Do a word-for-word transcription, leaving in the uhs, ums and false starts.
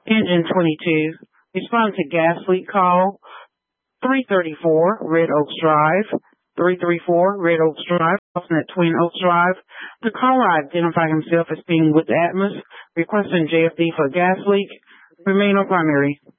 Engine twenty-two. Respond to gas leak call three thirty-four Red Oaks Drive. three thirty-four Red Oaks Drive, crossing at Twin Oaks Drive. The caller identified himself as being with Atmos, requesting J F D for a gas leak. Remain on primary.